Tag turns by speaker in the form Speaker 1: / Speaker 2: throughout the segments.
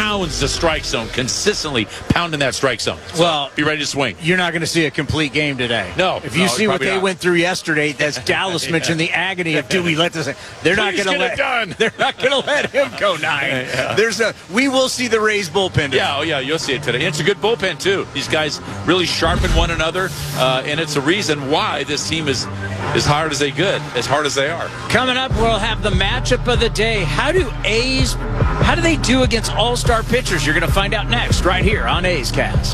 Speaker 1: pounds the strike zone, consistently pounding that strike zone. So
Speaker 2: well,
Speaker 1: be ready to swing.
Speaker 2: You're not going to see a complete game today.
Speaker 1: No.
Speaker 2: If you see what they went through yesterday, as Dallas mentioned, the agony of do we let this? They're not going to let. They're not going to let him go 9. Yeah. We will see the Rays bullpen today.
Speaker 1: Yeah, you'll see it today. It's a good bullpen too. These guys really sharpen one another, and it's a reason why this team is as hard as they are.
Speaker 2: Coming up, we'll have the matchup of the day. How do they do against all-star pitchers? You're going to find out next, right here on A's Cast.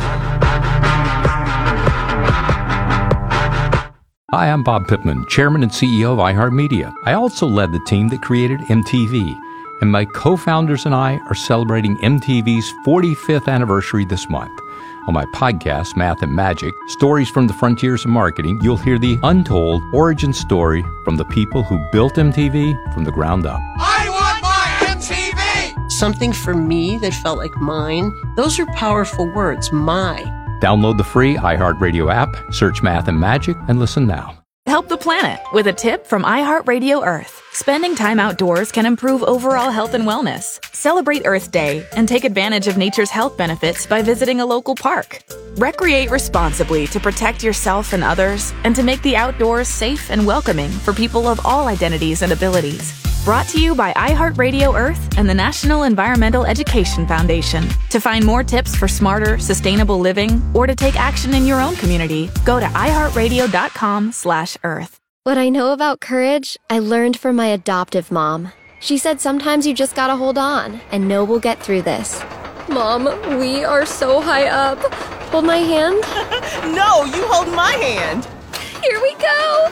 Speaker 3: Hi, I'm Bob Pittman, Chairman and CEO of iHeartMedia. I also led the team that created MTV, and my co-founders and I are celebrating MTV's 45th anniversary this month. On my podcast, Math and Magic, Stories from the Frontiers of Marketing, you'll hear the untold origin story from the people who built MTV from the ground up.
Speaker 4: I want my MTV!
Speaker 5: Something for me that felt like mine. Those are powerful words, my.
Speaker 3: Download the free iHeartRadio app, search Math and Magic, and listen now.
Speaker 6: Help the planet with a tip from iHeartRadio Earth. Spending time outdoors can improve overall health and wellness. Celebrate Earth Day and take advantage of nature's health benefits by visiting a local park. Recreate responsibly to protect yourself and others and to make the outdoors safe and welcoming for people of all identities and abilities. Brought to you by iHeartRadio Earth and the National Environmental Education Foundation. To find more tips for smarter, sustainable living or to take action in your own community, go to iHeartRadio.com/Earth.
Speaker 7: What I know about courage, I learned from my adoptive mom. She said sometimes you just gotta hold on and know we'll get through this. Mom, we are so high up. Hold my hand.
Speaker 8: No, you hold my hand.
Speaker 7: Here we go.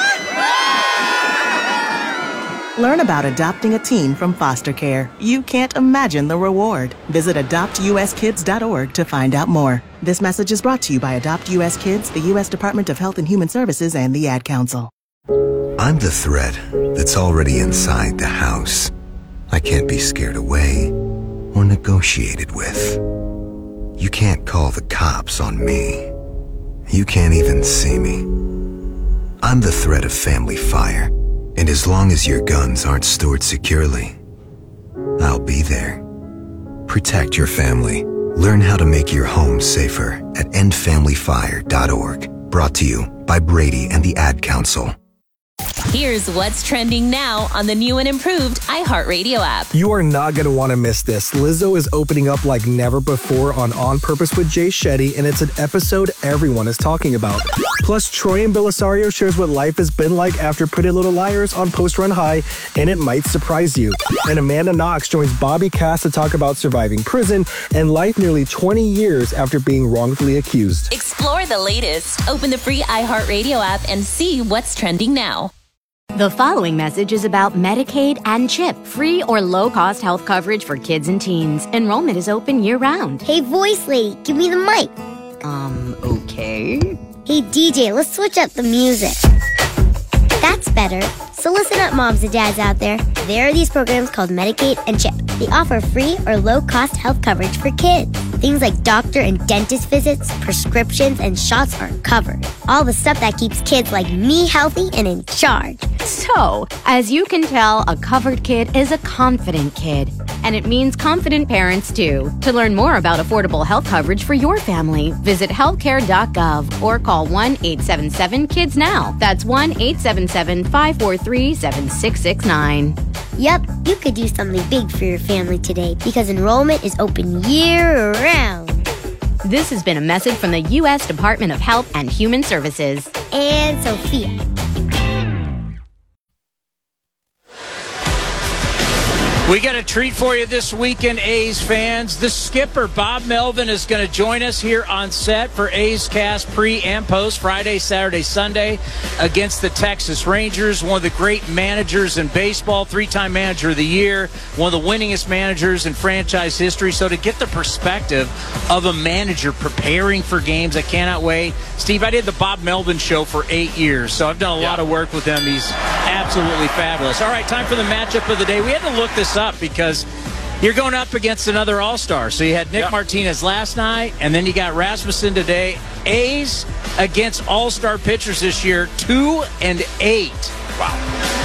Speaker 8: Learn about adopting a teen from foster care. You can't imagine the reward. Visit adoptuskids.org to find out more. This message is brought to you by Adopt U.S. Kids, the U.S. Department of Health and Human Services, and the Ad Council.
Speaker 9: I'm the threat that's already inside the house. I can't be scared away or negotiated with. You can't call the cops on me. You can't even see me. I'm the threat of family fire. And as long as your guns aren't stored securely, I'll be there. Protect your family. Learn how to make your home safer at endfamilyfire.org. Brought to you by Brady and the Ad Council.
Speaker 10: Here's what's trending now on the new and improved iHeartRadio app.
Speaker 11: You are not going to want to miss this. Lizzo is opening up like never before on Purpose with Jay Shetty, and it's an episode everyone is talking about. Plus, Troy and Belisario shares what life has been like after Pretty Little Liars on Post Run High, and it might surprise you. And Amanda Knox joins Bobby Cass to talk about surviving prison and life nearly 20 years after being wrongfully accused.
Speaker 10: Explore the latest. Open the free iHeartRadio app and see what's trending now.
Speaker 12: The following message is about Medicaid and CHIP, free or low-cost health coverage for kids and teens. Enrollment is open year-round.
Speaker 13: Hey, voice lady, give me the mic.
Speaker 12: Okay.
Speaker 13: Hey, DJ, let's switch up the music. That's better. So listen up, moms and dads out there. There are these programs called Medicaid and CHIP. They offer free or low-cost health coverage for kids. Things like doctor and dentist visits, prescriptions, and shots are covered. All the stuff that keeps kids like me healthy and in charge.
Speaker 12: So, as you can tell, a covered kid is a confident kid. And it means confident parents, too. To learn more about affordable health coverage for your family, visit healthcare.gov or call 1-877-KIDS-NOW. That's 1-877-543-7669.
Speaker 13: Yep, you could do something big for your family today because enrollment is open year-round.
Speaker 12: This has been a message from the U.S. Department of Health and Human Services.
Speaker 13: And Sophia.
Speaker 2: We got a treat for you this weekend, A's fans. The skipper, Bob Melvin, is going to join us here on set for A's Cast pre and post, Friday, Saturday, Sunday, against the Texas Rangers. One of the great managers in baseball, 3-time manager of the year, one of the winningest managers in franchise history. So to get the perspective of a manager preparing for games, I cannot wait. Steve, I did the Bob Melvin show for 8 years, so I've done a lot of work with him. He's absolutely fabulous. All right, time for the matchup of the day. We had to look this up because you're going up against another all-star. So you had Nick Martinez last night, and then you got Rasmussen today. A's against all-star pitchers this year, 2-8.
Speaker 1: Wow.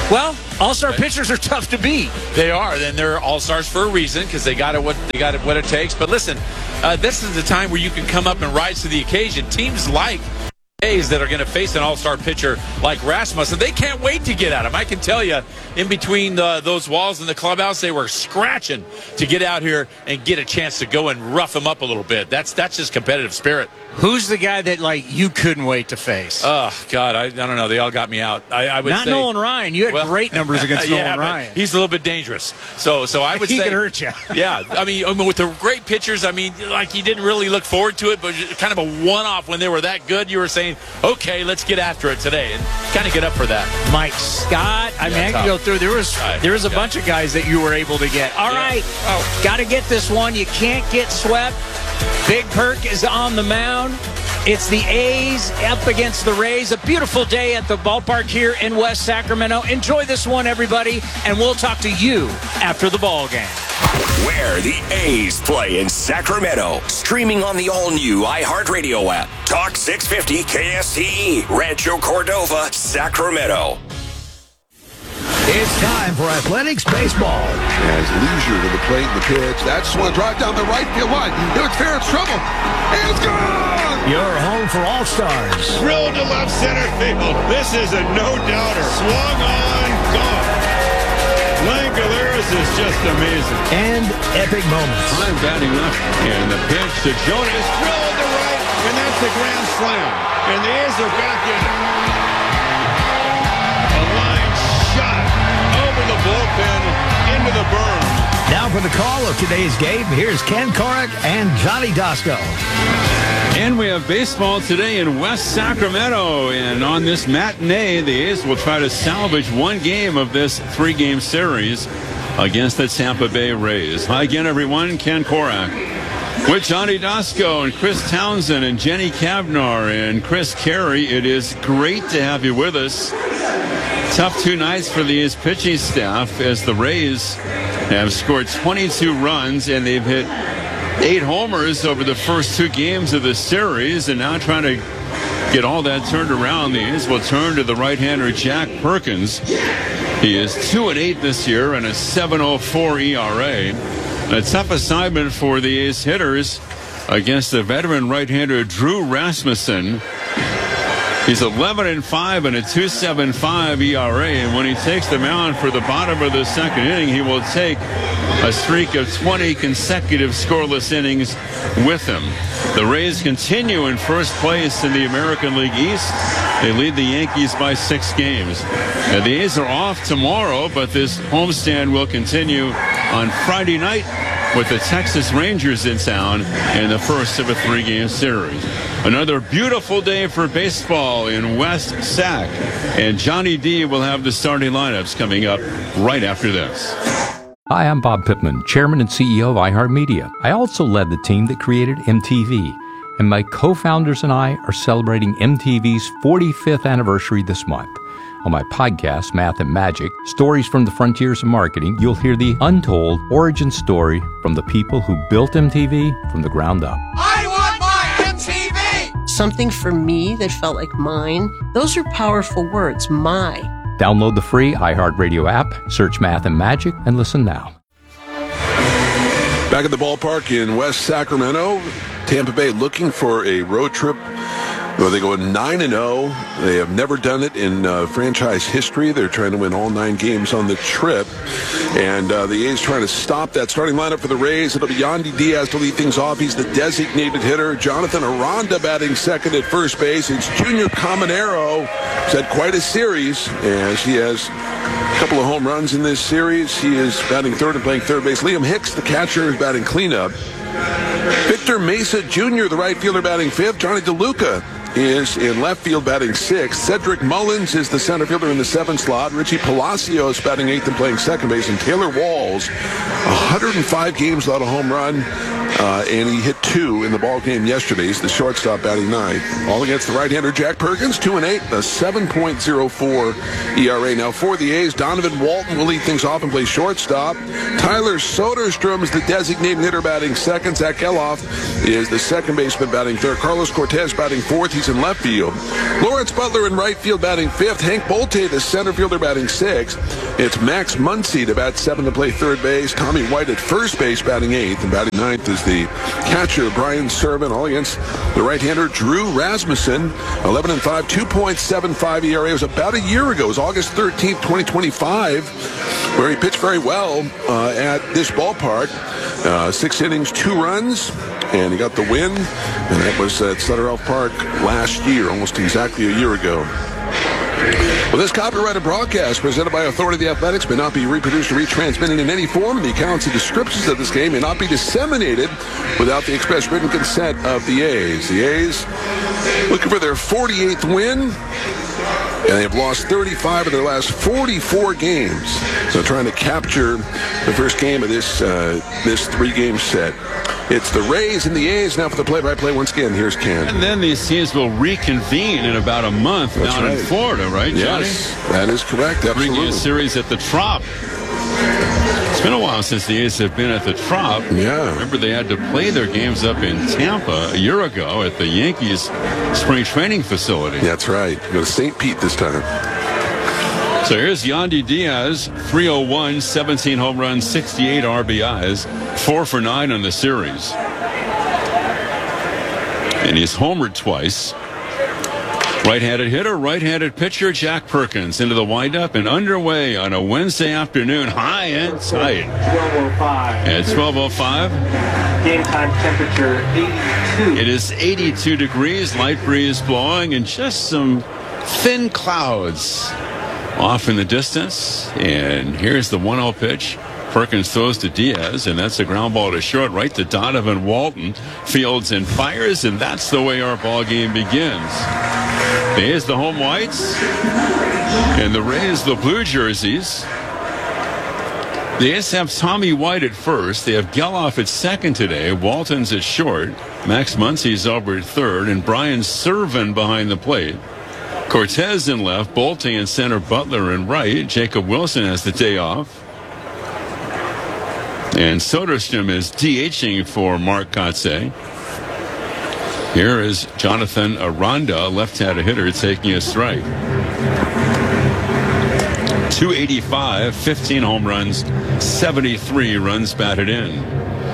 Speaker 2: Well, all-star pitchers are tough to beat.
Speaker 1: They are. Then they're all-stars for a reason because they got what it takes. But listen, this is the time where you can come up and rise to the occasion. Teams like A's that are going to face an all-star pitcher like Rasmussen, they can't wait to get at him. I can tell you, in between those walls in the clubhouse, they were scratching to get out here and get a chance to go and rough him up a little bit. That's just competitive spirit.
Speaker 2: Who's the guy that you couldn't wait to face?
Speaker 1: Oh God, I don't know. They all got me out. I would
Speaker 2: not
Speaker 1: say,
Speaker 2: Nolan Ryan. You had great numbers against Nolan Ryan.
Speaker 1: He's a little bit dangerous. So I would say
Speaker 2: he could hurt you.
Speaker 1: Yeah, I mean with the great pitchers, like you didn't really look forward to it, but kind of a one-off when they were that good. You were saying, okay, let's get after it today and kind of get up for that.
Speaker 2: Mike Scott. I can go through. There was a bunch of guys that you were able to get. All right, got to get this one. You can't get swept. Big Perk is on the mound. It's the A's up against the Rays. A beautiful day at the ballpark here in West Sacramento. Enjoy this one, everybody, and we'll talk to you after the ball game.
Speaker 14: Where the A's play in Sacramento. Streaming on the all-new iHeartRadio app. Talk 650 KSTE, Rancho Cordova, Sacramento.
Speaker 15: It's time for Athletics Baseball.
Speaker 16: As Leisure to the plate, the pitch. That's one drive down the right field line. It's fair, it's trouble. And it's gone!
Speaker 15: Your home for All-Stars.
Speaker 17: Drilled to left center field. This is a no-doubter. Swung on, gone. Langolaris is just amazing.
Speaker 15: And epic moments.
Speaker 17: I'm batting left. And the pitch to Jonas. Drilled to right. And that's a grand slam. And the A's are back in it. A line shot over the bullpen into the berm.
Speaker 15: Now for the call of today's game, here's Ken Korak and Johnny Dasco.
Speaker 18: And we have baseball today in West Sacramento. And on this matinee, the A's will try to salvage one game of this three-game series against the Tampa Bay Rays. Hi again, everyone. Ken Korak with Johnny Dasco and Chris Townsend and Jenny Kavnar and Chris Carey. It is great to have you with us. Tough 2 nights for the A's pitching staff as the Rays have scored 22 runs and they've hit 8 homers over the first 2 games of the series, and now trying to get all that turned around. The A's will turn to the right-hander Jack Perkins. He is 2-8 this year and a 7.04 ERA. A tough assignment for the A's hitters against the veteran right-hander Drew Rasmussen. He's 11-5 and a 2.75 ERA, and when he takes the mound for the bottom of the second inning, he will take a streak of 20 consecutive scoreless innings with him. The Rays continue in first place in the American League East. They lead the Yankees by 6 games. And the A's are off tomorrow, but this homestand will continue on Friday night with the Texas Rangers in town in the first of a 3-game series. Another beautiful day for baseball in West Sac. And Johnny D will have the starting lineups coming up right after this.
Speaker 3: Hi, I'm Bob Pittman, Chairman and CEO of iHeartMedia. I also led the team that created MTV. And my co-founders and I are celebrating MTV's 45th anniversary this month. On my podcast, Math and Magic, Stories from the Frontiers of Marketing, you'll hear the untold origin story from the people who built MTV from the ground up.
Speaker 4: I want my MTV!
Speaker 5: Something for me that felt like mine. Those are powerful words, my.
Speaker 3: Download the free iHeartRadio app, search Math and Magic, and listen now.
Speaker 16: Back at the ballpark in West Sacramento, Tampa Bay looking for a road trip. Well, they go 9-0. They have never done it in franchise history. They're trying to win all 9 games on the trip. And the A's trying to stop that starting lineup for the Rays. It'll be Yandy Diaz to lead things off. He's the designated hitter. Jonathan Aranda batting second at first base. It's Junior Caminero. He's had quite a series as he has a couple of home runs in this series. He is batting third and playing third base. Liam Hicks, the catcher, is batting cleanup. Victor Mesa Jr., the right fielder, batting fifth. Johnny DeLuca is in left field batting sixth. Cedric Mullins is the center fielder in the 7th slot. Richie Palacios batting 8th and playing second base. And Taylor Walls, 105 games without a home run. and he hit 2 in the ball game yesterday. He's the shortstop, batting 9th. All against the right-hander Jack Perkins, 2-8, a 7.04 ERA. Now for the A's, Donovan Walton will lead things off and play shortstop. Tyler Soderstrom is the designated hitter, batting second. Zach Geloff is the second baseman, batting third. Carlos Cortez batting fourth. He's in left field. Lawrence Butler in right field, batting fifth. Hank Bolte, the center fielder, batting sixth. It's Max Muncy to bat seventh to play third base. Tommy White at first base, batting eighth. And batting ninth is the catcher, Brian Servant, all against the right-hander, Drew Rasmussen. 11-5, 2.75 ERA. It was about a year ago. It was August 13th, 2025, where he pitched very well at this ballpark. 6 innings, 2 runs, and he got the win. And that was at Sutter Health Park last year, almost exactly a year ago. Well, this copyrighted broadcast presented by Authority of the Athletics may not be reproduced or retransmitted in any form, and the accounts and descriptions of this game may not be disseminated without the express written consent of the A's. The A's looking for their 48th win, and they have lost 35 of their last 44 games. So trying to capture the first game of this 3-game set. It's the Rays and the A's now for the play-by-play. Once again, here's Ken.
Speaker 18: And then these teams will reconvene in about a month down in Florida, right, Johnny?
Speaker 16: Yes, that is correct. Absolutely.
Speaker 18: 3-game series at the Trop. It's been a while since the A's have been at the Trop.
Speaker 16: Yeah.
Speaker 18: Remember, they had to play their games up in Tampa a year ago at the Yankees spring training facility.
Speaker 16: That's right. Go to St. Pete this time.
Speaker 18: So here's Yandy Diaz, 301, 17 home runs, 68 RBIs, 4 for 9 on the series. And he's homered twice. Right-handed hitter, right-handed pitcher, Jack Perkins into the windup and underway on a Wednesday afternoon, high and tight.
Speaker 19: 12:05.
Speaker 18: At 12:05.
Speaker 19: Game time temperature 82.
Speaker 18: It is 82 degrees, light breeze blowing, and just some thin clouds off in the distance. And here's the 1-0 pitch. Perkins throws to Diaz, and that's a ground ball to short, right to Donovan Walton. Fields and fires, and that's the way our ball game begins. The A's the home whites, and the Rays the blue jerseys. The A's have Tommy White at first. They have Geloff at second today. Walton's at short. Max Muncy's over at third, and Brian Servant behind the plate. Cortez in left, Bolte in center, Butler in right. Jacob Wilson has the day off. And Soderstrom is DHing for Mark Kotsay. Here is Jonathan Aranda, left-handed hitter, taking a strike. 285, 15 home runs, 73 runs batted in.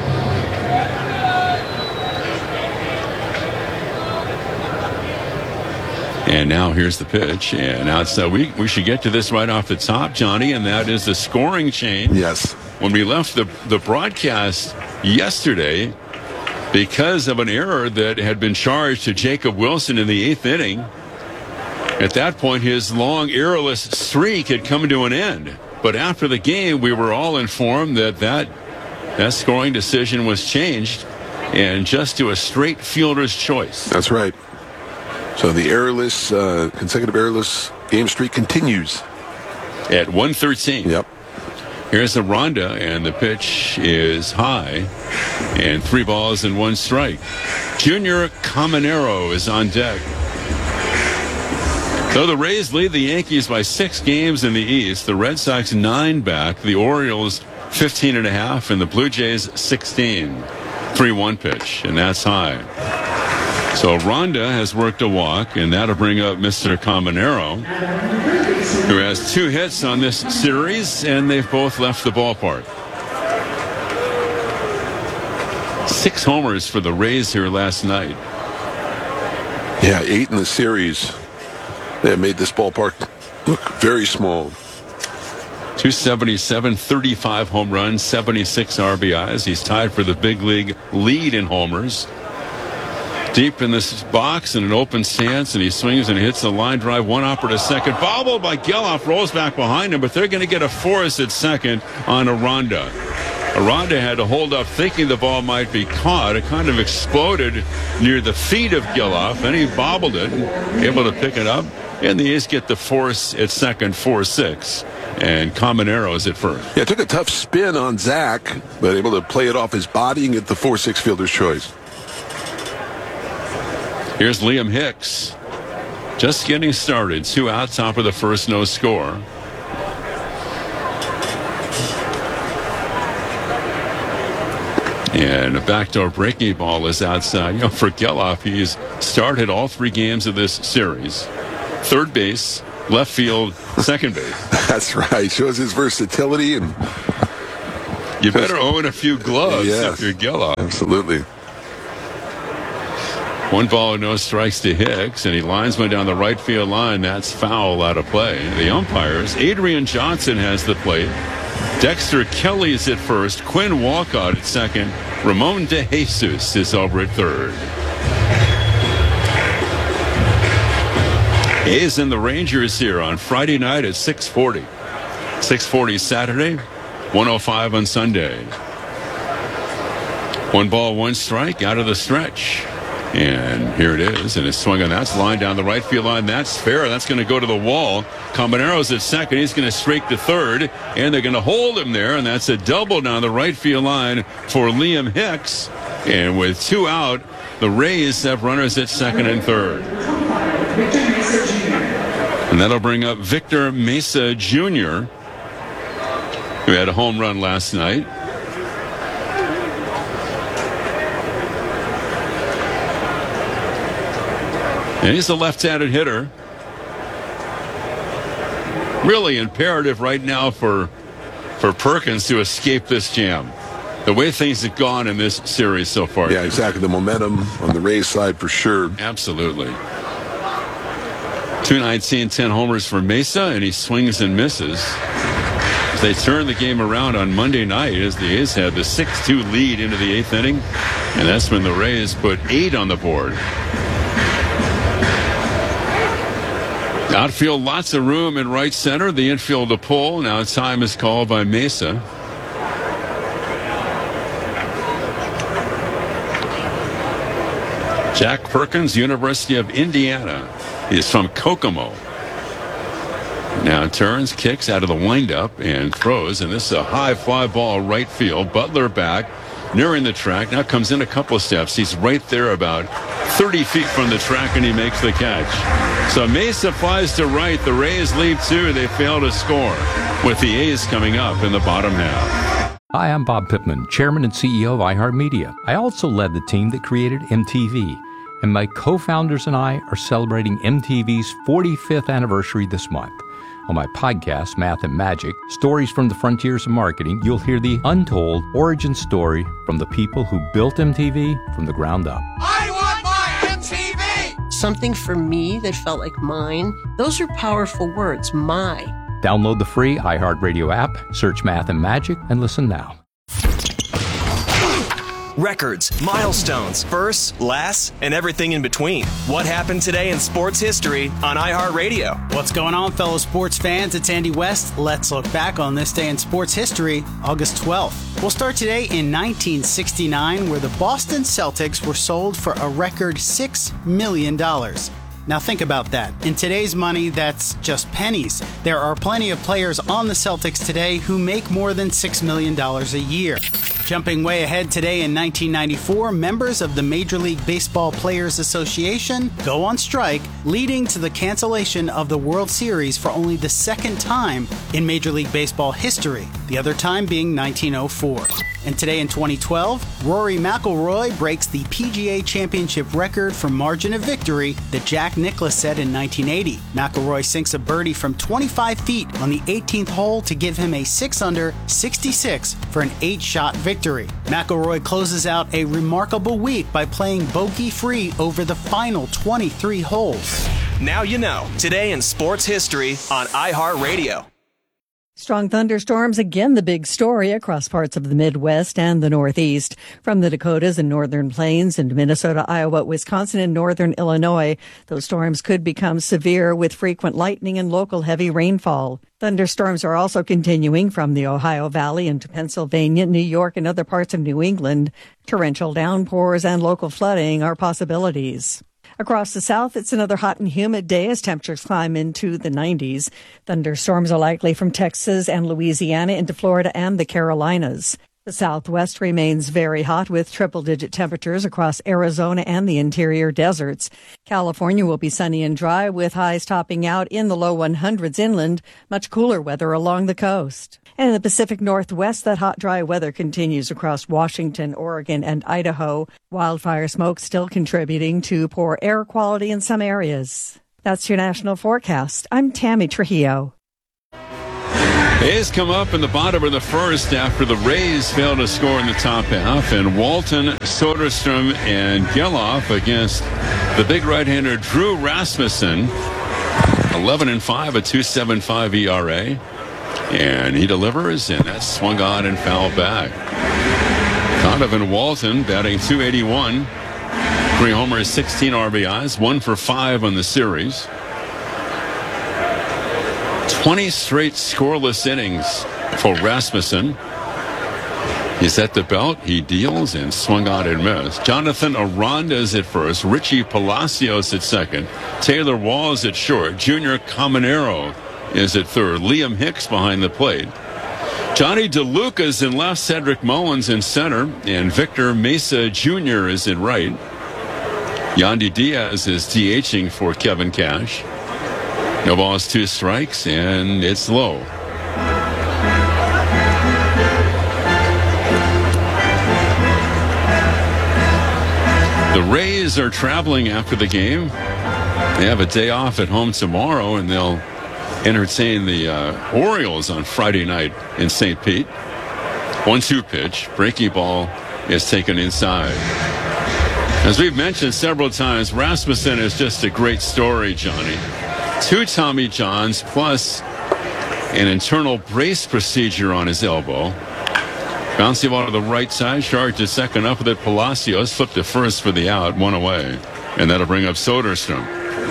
Speaker 18: And now here's the pitch. And now it's, we should get to this right off the top, Johnny, and that is the scoring change.
Speaker 16: Yes.
Speaker 18: When we left the broadcast yesterday, because of an error that had been charged to Jacob Wilson in the 8th inning, at that point his long errorless streak had come to an end. But after the game, we were all informed that scoring decision was changed and just to a straight fielder's choice.
Speaker 16: That's right. So the errorless, consecutive errorless game streak continues.
Speaker 18: At 113.
Speaker 16: Yep.
Speaker 18: Here's Aranda, and the pitch is high, and 3 balls and 1 strike. Junior Caminero is on deck. So the Rays lead the Yankees by 6 games in the East. The Red Sox 9 back. The Orioles 15.5, and the Blue Jays 16. 3-1 pitch, and that's high. So Aranda has worked a walk, and that'll bring up Mr. Caminero, who has 2 hits on this series, and they've both left the ballpark. 6 homers for the Rays here last night.
Speaker 16: Yeah, 8 in the series. They have made this ballpark look very small.
Speaker 18: 277, 35 home runs, 76 RBIs. He's tied for the big league lead in homers. Deep in this box in an open stance, and he swings and hits a line drive, 1 hopper to second. Bobbled by Geloff, rolls back behind him, but they're going to get a force at second on Aranda. Aranda had to hold up thinking the ball might be caught. It kind of exploded near the feet of Geloff, and he bobbled it, able to pick it up And the A's get the force at second, 4-6. And Caminero is at first.
Speaker 16: Yeah, took a tough spin on Zach, but able to play it off his body and get the 4-6 fielder's choice.
Speaker 18: Here's Liam Hicks. Just getting started. 2 out, top of the first, no score. And a backdoor breaking ball is outside. You know, for Geloff, he's started all 3 games of this series. Third base, left field, second base.
Speaker 16: That's right. Shows his versatility. And
Speaker 18: you better own a few gloves if you're Geloff.
Speaker 16: Absolutely.
Speaker 18: 1 ball, no strikes to Hicks, and he lines one down the right field line. That's foul, out of play. The umpires, Adrian Johnson has the plate. Dexter Kelly is at first. Quinn Walcott at second. Ramon De Jesus is over at third. A's and the Rangers here on Friday night at 6:40. 6:40 Saturday, 1:05 on Sunday. 1 ball, 1 strike out of the stretch. And here it is, and it's swung on. That's line down the right field line. That's fair. That's going to go to the wall. Cabanero's at second. He's going to strike to third, and they're going to hold him there, and that's a double down the right field line for Liam Hicks. And with 2 out, the Rays have runners at second and third. And that'll bring up Victor Mesa Jr., who had a home run last night. And he's a left-handed hitter. Really imperative right now for Perkins to escape this jam. The way things have gone in this series so far.
Speaker 16: Yeah, exactly. The momentum on the Rays side for sure.
Speaker 18: Absolutely. 219, 10 homers for Mesa, and he swings and misses. They turned the game around on Monday night as the A's had the 6-2 lead into the 8th inning. And that's when the Rays put 8 on the board. Outfield, lots of room in right center. The infield to pull. Now time is called by Mesa. Jack Perkins, University of Indiana. He is from Kokomo. Now turns, kicks out of the windup, and throws. And this is a high fly ball right field. Butler back, nearing the track. Now comes in a couple of steps. He's right there about 30 feet from the track, and he makes the catch. So Mesa flies to right. The Rays lead 2. They fail to score, with the A's coming up in the bottom half.
Speaker 3: Hi, I'm Bob Pittman, Chairman and CEO of iHeartMedia. I also led the team that created MTV, and my co-founders and I are celebrating MTV's 45th anniversary this month. On my podcast, Math and Magic, Stories from the Frontiers of Marketing, you'll hear the untold origin story from the people who built MTV from the ground up.
Speaker 4: I want my MTV!
Speaker 5: Something for me that felt like mine. Those are powerful words, my.
Speaker 3: Download the free iHeartRadio app, search Math and Magic, and listen now.
Speaker 20: Records, milestones, firsts, lasts, and everything in between. What happened today in sports history on iHeartRadio?
Speaker 21: What's going on, fellow sports fans? It's Andy West. Let's look back on this day in sports history, August 12th. We'll start today in 1969, where the Boston Celtics were sold for a record $6 million. Now think about that. In today's money, that's just pennies. There are plenty of players on the Celtics today who make more than $6 million a year. Jumping way ahead today in 1994, members of the Major League Baseball Players Association go on strike, leading to the cancellation of the World Series for only the second time in Major League Baseball history, the other time being 1904. And today in 2012, Rory McIlroy breaks the PGA Championship record for margin of victory that Jack Nicklaus set in 1980. McIlroy sinks a birdie from 25 feet on the 18th hole to give him a 6-under 66 for an 8-shot victory. McIlroy closes out a remarkable week by playing bogey-free over the final 23 holes.
Speaker 20: Now you know, today in sports history on iHeartRadio.
Speaker 22: Strong thunderstorms, again the big story across parts of the Midwest and the Northeast. From the Dakotas and Northern Plains into Minnesota, Iowa, Wisconsin, and Northern Illinois, those storms could become severe with frequent lightning and local heavy rainfall. Thunderstorms are also continuing from the Ohio Valley into Pennsylvania, New York, and other parts of New England. Torrential downpours and local flooding are possibilities. Across the south, it's another hot and humid day as temperatures climb into the 90s. Thunderstorms are likely from Texas and Louisiana into Florida and the Carolinas. The southwest remains very hot with triple-digit temperatures across Arizona and the interior deserts. California will be sunny and dry with highs topping out in the low 100s inland, much cooler weather along the coast. And in the Pacific Northwest, that hot, dry weather continues across Washington, Oregon, and Idaho. Wildfire smoke still contributing to poor air quality in some areas. That's your national forecast. I'm Tammy Trujillo.
Speaker 18: A's come up in the bottom of the first after the Rays failed to score in the top half, and Walton, Soderstrom, and Geloff against the big right-hander Drew Rasmussen. 11-5, a 2.75 ERA, and he delivers, and that's swung on and fouled back. Donovan Walton batting .281, 3 homers, 16 RBIs, 1 for 5 on the series. 20 straight scoreless innings for Rasmussen. He's at the belt. He deals and swung out and missed. Jonathan Aranda is at first. Richie Palacios at second. Taylor Walls at short. Junior Caminero is at third. Liam Hicks behind the plate. Johnny DeLuca is in left. Cedric Mullins in center. And Victor Mesa Jr. is in right. Yandy Diaz is DHing for Kevin Cash. No balls, 2 strikes, and it's low. The Rays are traveling after the game. They have a day off at home tomorrow, and they'll entertain the Orioles on Friday night in St. Pete. 1-2 pitch. Breaking ball is taken inside. As we've mentioned several times, Rasmussen is just a great story, Johnny. 2 Tommy Johns plus an internal brace procedure on his elbow. Bouncing ball to the right side, charged to second up with it. Palacios flipped to first for the out, 1 away. And that'll bring up Soderstrom.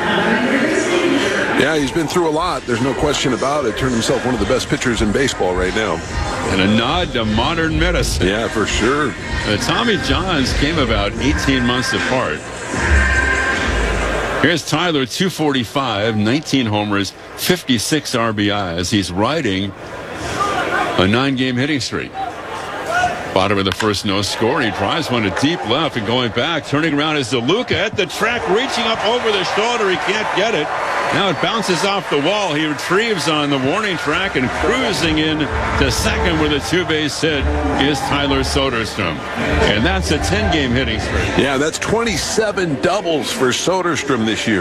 Speaker 16: Yeah, he's been through a lot. There's no question about it. Turned himself one of the best pitchers in baseball right now.
Speaker 18: And a nod to modern medicine.
Speaker 16: Yeah, for sure.
Speaker 18: Tommy Johns came about 18 months apart. Here's Tyler, 245, 19 homers, 56 RBIs. He's riding a 9-game hitting streak. Bottom of the first, no score. He drives one to deep left and going back. Turning around is DeLuca at the track, reaching up over the shoulder. He can't get it. Now it bounces off the wall. He retrieves on the warning track and cruising in to second with a 2-base hit is Tyler Soderstrom. And that's a 10-game hitting streak.
Speaker 16: Yeah, that's 27 doubles for Soderstrom this year.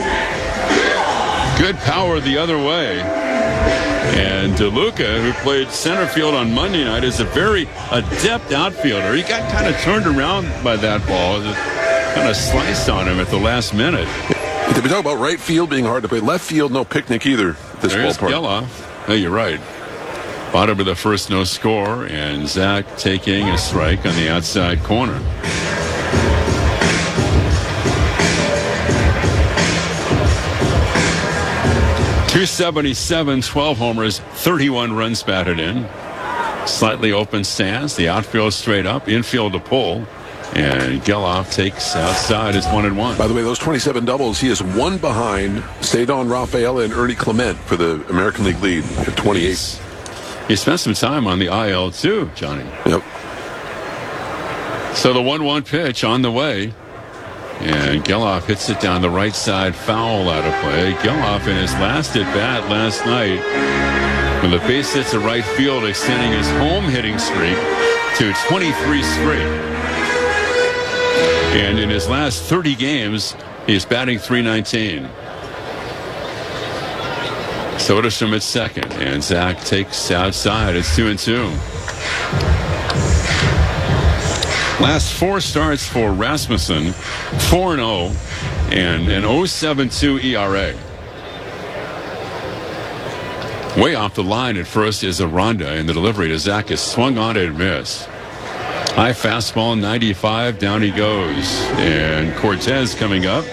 Speaker 18: Good power the other way. And DeLuca, who played center field on Monday night, is a very adept outfielder. He got kind of turned around by that ball. It kind of sliced on him at the last minute.
Speaker 16: Did we talk about right field being hard to play? Left field, no picnic either at this ballpark.
Speaker 18: Geloff. No, you're right. Bottom of the first, no score, and Zach taking a strike on the outside corner. .277, 12 homers, 31 runs batted in. Slightly open stance. The outfield straight up, infield to pull. And Geloff takes outside. It's 1-1.
Speaker 16: By the way, those 27 doubles, he is 1 behind Cedon Rafaela and Ernie Clement for the American League lead at 28.
Speaker 18: He spent some time on the IL too, Johnny.
Speaker 16: Yep.
Speaker 18: So the 1-1 pitch on the way. And Geloff hits it down the right side, foul out of play. Geloff in his last at-bat last night with a base hit to right field, extending his home hitting streak to 23 straight. And in his last 30 games, he's batting .319. Soderstrom at second, and Zach takes outside. It's 2-2. Last 4 starts for Rasmussen, 4-0, and an 0.72 ERA. Way off the line at first is Aranda, and the delivery to Zach is swung on and missed. High fastball, 95, down he goes. And Cortez coming up.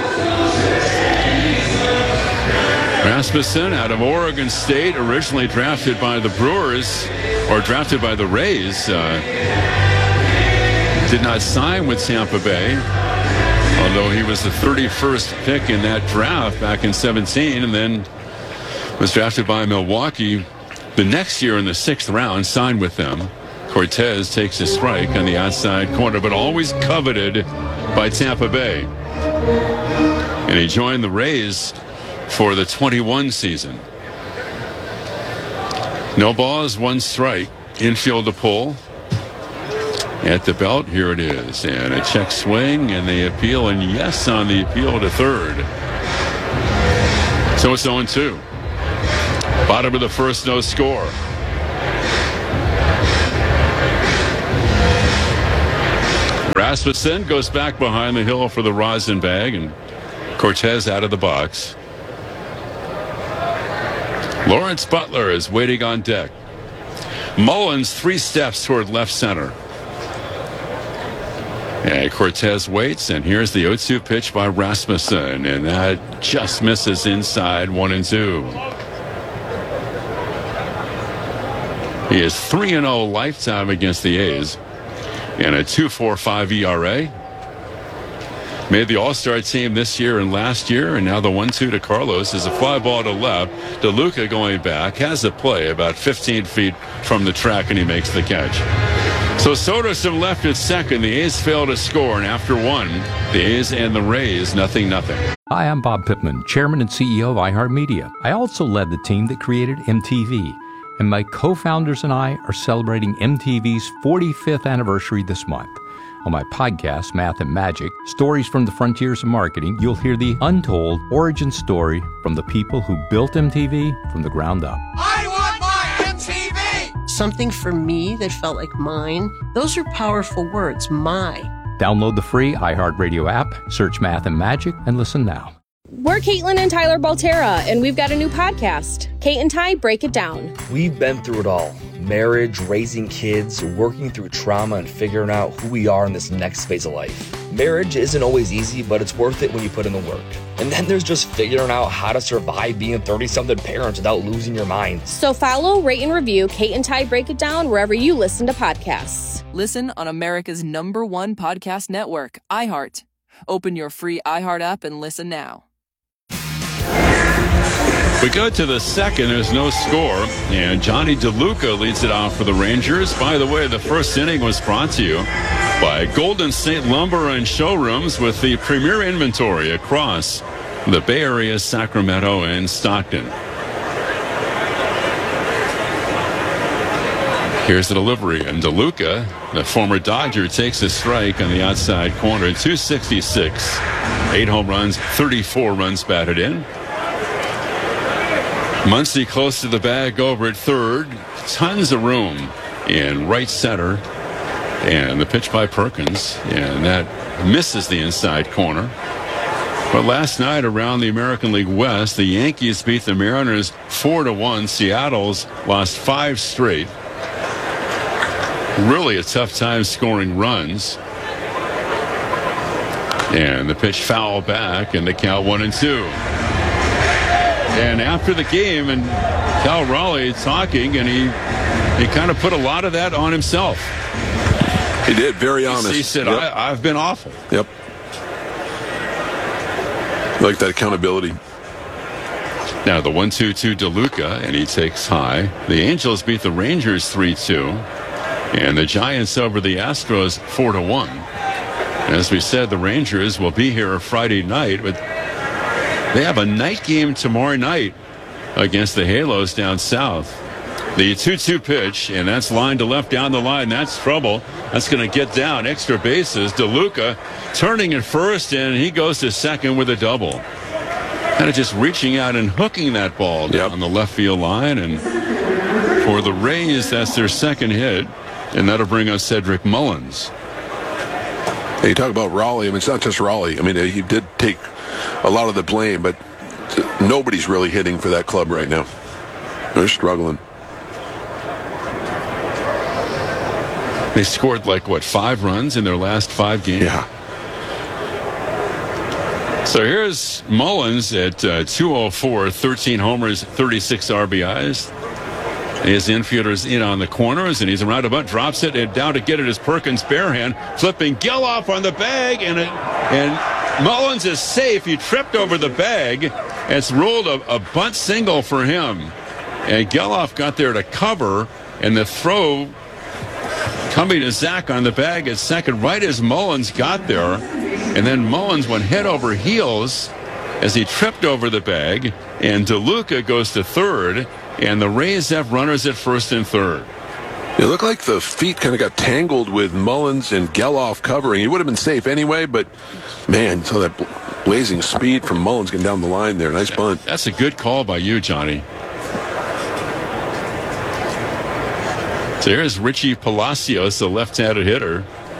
Speaker 18: Rasmussen out of Oregon State, originally drafted by the Brewers, or drafted by the Rays. Did not sign with Tampa Bay. Although he was the 31st pick in that draft back in 17 and then was drafted by Milwaukee the next year in the 6th round, signed with them. Cortez takes a strike on the outside corner, but always coveted by Tampa Bay. And he joined the Rays for the 21 season. No balls, 1 strike. Infield to pull. At the belt, here it is. And a check swing, and they appeal, and yes on the appeal to third. So it's 0-2. Bottom of the first, no score. Rasmussen goes back behind the hill for the rosin bag, and Cortez out of the box. Lawrence Butler is waiting on deck. Mullins 3 steps toward left center. And Cortez waits, and here's the 0-2 pitch by Rasmussen, and that just misses inside, 1-2. He is 3-0 lifetime against the A's and a 2.45 ERA. Made the All-Star team this year and last year, and now the 1-2 to Carlos is a fly ball to left. DeLuca going back, has a play about 15 feet from the track, and he makes the catch. So Soderstrom left at second. The A's fail to score, and after 1, the A's and the Rays 0-0.
Speaker 3: Hi, I'm Bob Pittman, Chairman and CEO of iHeartMedia. I also led the team that created MTV, and my co-founders and I are celebrating MTV's 45th anniversary this month. On my podcast, Math and Magic, Stories from the Frontiers of Marketing, you'll hear the untold origin story from the people who built MTV from the ground up.
Speaker 4: I want my MTV!
Speaker 5: Something for me that felt like mine. Those are powerful words, my.
Speaker 3: Download the free iHeartRadio app, search Math and Magic, and listen now.
Speaker 6: We're Caitlin and Tyler Baltera, and we've got a new podcast, Kate and Ty Break It Down.
Speaker 7: We've been through it all. Marriage, raising kids, working through trauma, and figuring out who we are in this next phase of life. Marriage isn't always easy, but it's worth it when you put in the work. And then there's just figuring out how to survive being 30-something parents without losing your mind.
Speaker 6: So follow, rate, and review Kate and Ty Break It Down wherever you listen to podcasts.
Speaker 23: Listen on America's #1 podcast network, iHeart. Open your free iHeart app and listen now.
Speaker 18: We go to the second. There's no score, and Johnny DeLuca leads it off for the Rangers. By the way, the first inning was brought to you by Golden State Lumber and Showrooms with the premier inventory across the Bay Area, Sacramento, and Stockton. Here's the delivery, and DeLuca, the former Dodger, takes a strike on the outside corner. 266, 8 home runs, 34 runs batted in. Muncy close to the bag over at third. Tons of room in right center. And the pitch by Perkins, and that misses the inside corner. But last night around the American League West, the Yankees beat the Mariners 4-1. Seattle's lost 5 straight. Really a tough time scoring runs. And the pitch foul back, and the count 1-2. And after the game, and Cal Raleigh talking, and he kind of put a lot of that on himself.
Speaker 16: He did, very honest.
Speaker 18: He said,
Speaker 16: yep.
Speaker 18: I've been awful.
Speaker 16: Yep. Like that accountability.
Speaker 18: Now the 1-2 to DeLuca, and he takes high. The Angels beat the Rangers 3-2. And the Giants over the Astros 4-1. As we said, the Rangers will be here Friday night, but they have a night game tomorrow night against the Halos down south. The 2-2 pitch, and that's line to left down the line. That's trouble. That's going to get down. Extra bases. DeLuca turning at first, and he goes to second with a double. Kind of just reaching out and hooking that ball down the left field line. And for the Rays, that's their second hit, and that'll bring us Cedric Mullins.
Speaker 16: Hey, you talk about Raleigh. I mean, it's not just Raleigh. I mean, he did take a lot of the blame, but nobody's really hitting for that club right now. They're struggling.
Speaker 18: They scored 5 runs in their last 5 games?
Speaker 16: Yeah.
Speaker 18: So here's Mullins at 204, 13 homers, 36 RBIs. His infielders in on the corners, and he's around about, drops it, and down to get it is Perkins, bare hand, flipping Geloff on the bag, and Mullins is safe. He tripped over the bag. It's ruled a bunt single for him. And Geloff got there to cover, and the throw coming to Zach on the bag at second right as Mullins got there. And then Mullins went head over heels as he tripped over the bag, and DeLuca goes to third, and the Rays have runners at first and third.
Speaker 16: It looked like the feet kind of got tangled with Mullins and Geloff covering. He would have been safe anyway, but, man, saw that blazing speed from Mullins getting down the line there. Nice bunt.
Speaker 18: That's a good call by you, Johnny. So here's Richie Palacios, the left-handed hitter.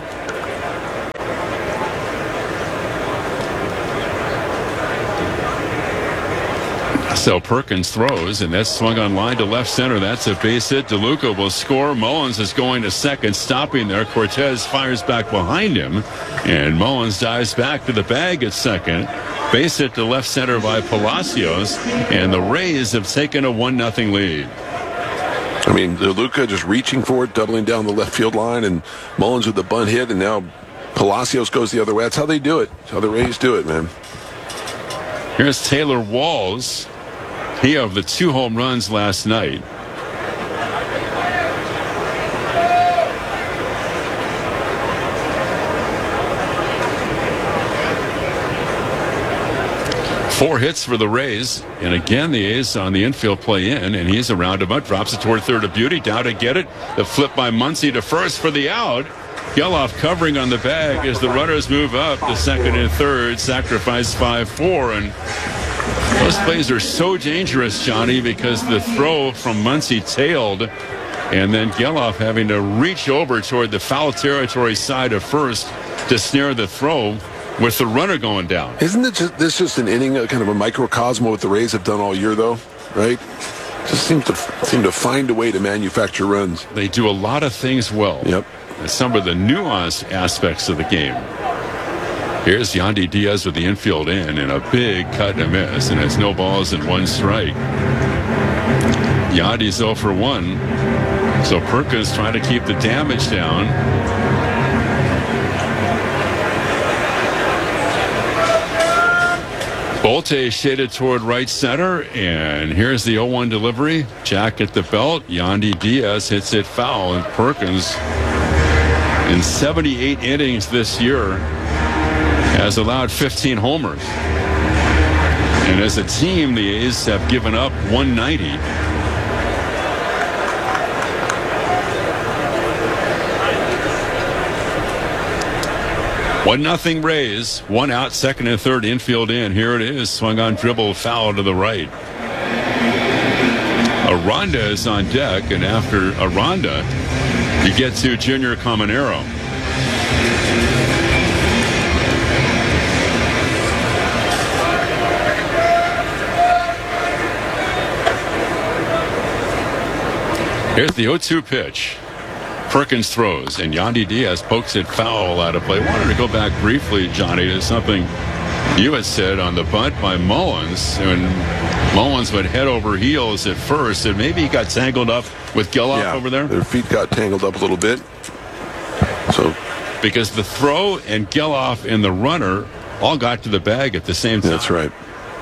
Speaker 18: So Perkins throws, and that's swung on line to left center. That's a base hit. DeLuca will score. Mullins is going to second, stopping there. Cortez fires back behind him, and Mullins dives back to the bag at second. Base hit to left center by Palacios, and the Rays have taken a 1-0 lead.
Speaker 16: I mean, DeLuca just reaching for it, doubling down the left field line, and Mullins with the bunt hit, and now Palacios goes the other way. That's how they do it. That's how the Rays do it, man.
Speaker 18: Here's Taylor Walls. He had the 2 home runs last night. Four hits for the Rays, and again the A's on the infield play in, and he's around him, drops it toward third of Beauty, down to get it. The flip by Muncy to first for the out. Geloff covering on the bag as the runners move up to second and third, sacrifice 5-4, and those plays are so dangerous, Johnny, because the throw from Muncy tailed, and then Geloff having to reach over toward the foul territory side of first to snare the throw with the runner going down.
Speaker 16: Isn't this just an inning, kind of a microcosm of what the Rays have done all year, though, right? Just seem to find a way to manufacture runs.
Speaker 18: They do a lot of things well.
Speaker 16: Yep.
Speaker 18: And some of the nuanced aspects of the game. Here's Yandy Diaz with the infield in, and a big cut and a miss, and it's no balls and 1 strike. Yandy's 0 for 1, so Perkins trying to keep the damage down. Bolte shaded toward right center, and here's the 0-1 delivery. Jack at the belt. Yandy Diaz hits it foul, and Perkins, in 78 innings this year, has allowed 15 homers. And as a team, the A's have given up 190. One nothing Rays, 1 out, second and third, infield in. Here it is, swung on dribble, foul to the right. Aranda is on deck, and after Aranda, you get to Junior Caminero. Here's the 0-2 pitch. Perkins throws, and Yandy Diaz pokes it foul out of play. Wanted to go back briefly, Johnny, to something you had said on the bunt by Mullins. And Mullins went head over heels at first, and maybe he got tangled up with Geloff over there.
Speaker 16: Their feet got tangled up a little bit. So,
Speaker 18: because the throw and Geloff and the runner all got to the bag at the same time.
Speaker 16: That's right.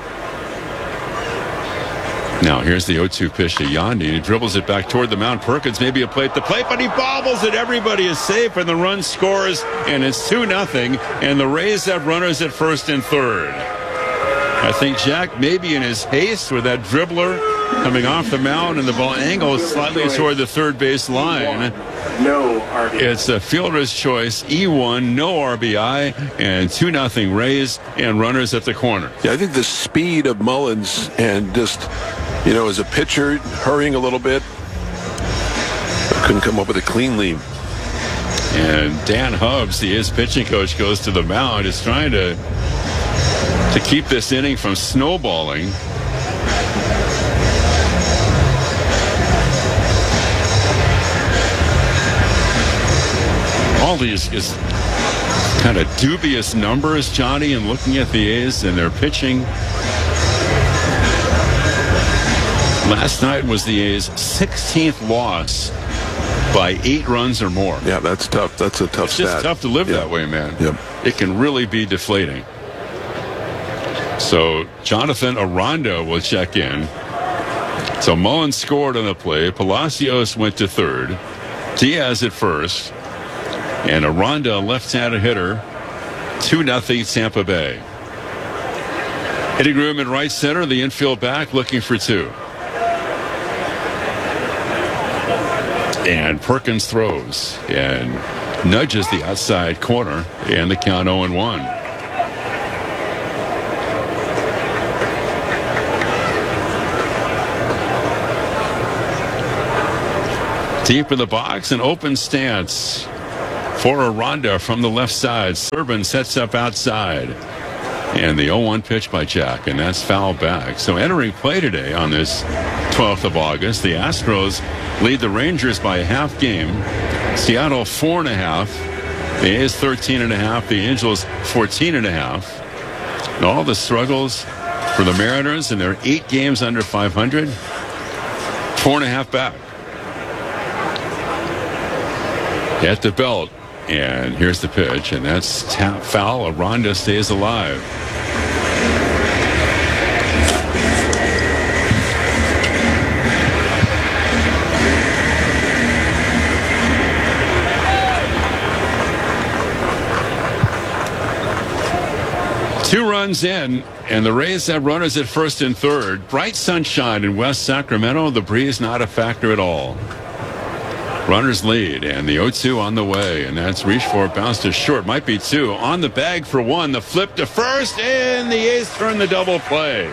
Speaker 18: Now here's the 0-2 pitch to Yandy. He dribbles it back toward the mound. Perkins maybe a play at the plate, but he bobbles it. Everybody is safe, and the run scores, and it's 2-0. And the Rays have runners at first and third. I think Jack, maybe in his haste with that dribbler coming off the mound, and the ball angles slightly toward the third base line.
Speaker 19: No RBI.
Speaker 18: It's a fielder's choice, E1, no RBI, and 2-0 Rays and runners at the corner.
Speaker 16: Yeah, I think the speed of Mullins and just, as a pitcher, hurrying a little bit, couldn't come up with a clean lead.
Speaker 18: And Dan Hubbs, his pitching coach, goes to the mound, is trying to keep this inning from snowballing. All these is kind of dubious numbers, Johnny, and looking at the A's and their pitching. Last night was the A's 16th loss by 8 runs or more.
Speaker 16: Yeah, that's tough. That's a tough stat.
Speaker 18: It's just tough to live that way, man.
Speaker 16: Yep.
Speaker 18: It can really be deflating. So Jonathan Aranda will check in. So Mullins scored on the play. Palacios went to third. Diaz at first. And Aranda, left-handed hitter. 2-0 Tampa Bay. Hitting room in right center. The infield back looking for two. And Perkins throws and nudges the outside corner. And the count 0-1. Deep in the box, an open stance for Aranda from the left side. Serban sets up outside. And the 0-1 pitch by Jack, and that's foul back. So entering play today on this 12th of August, the Astros lead the Rangers by a half game. Seattle 4.5. The A's 13.5. The Angels 14.5. And all the struggles for the Mariners, and they're 8 games under 500. 4.5 back. At the belt, and here's the pitch, and that's tap foul. Aranda stays alive. Two runs in, and the Rays have runners at first and third. Bright sunshine in West Sacramento. The breeze not a factor at all. Runners lead, and the 0-2 on the way, and that's reached for, bounced to short, might be two. On the bag for one, the flip to first, and the A's turn the double play.